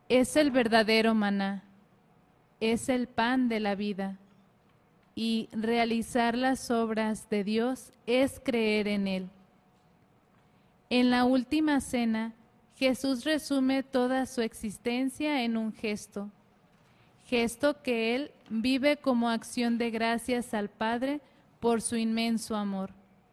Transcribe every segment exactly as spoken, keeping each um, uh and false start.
Es el verdadero maná, es el pan de la vida, y realizar las obras de Dios es creer en Él. En la última cena, Jesús resume toda su existencia en un gesto, gesto que Él vive como acción de gracias al Padre por su inmenso amor.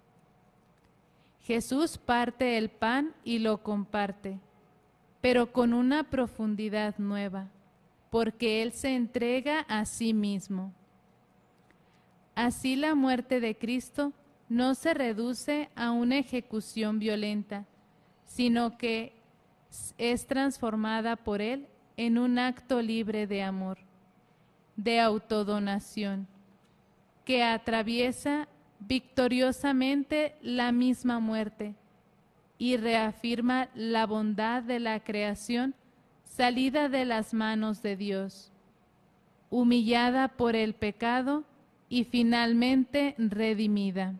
Jesús parte el pan y lo comparte, pero con una profundidad nueva, porque Él se entrega a sí mismo. Así la muerte de Cristo no se reduce a una ejecución violenta, sino que es transformada por Él en un acto libre de amor, de autodonación, que atraviesa victoriosamente la misma muerte y reafirma la bondad de la creación salida de las manos de Dios, humillada por el pecado y finalmente redimida.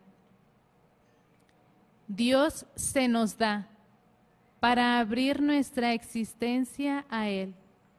Dios se nos da para abrir nuestra existencia a Él.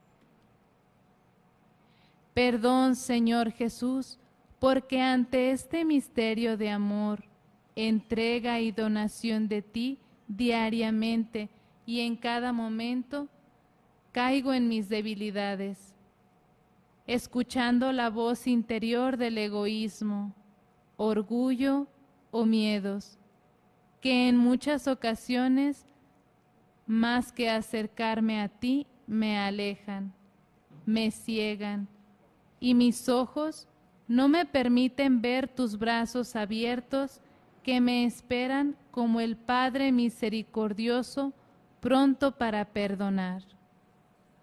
Perdón, Señor Jesús, porque ante este misterio de amor, entrega y donación de ti diariamente y en cada momento, caigo en mis debilidades, escuchando la voz interior del egoísmo, orgullo o miedos, que en muchas ocasiones, más que acercarme a ti, me alejan, me ciegan, y mis ojos no me permiten ver tus brazos abiertos que me esperan como el Padre misericordioso, pronto para perdonar.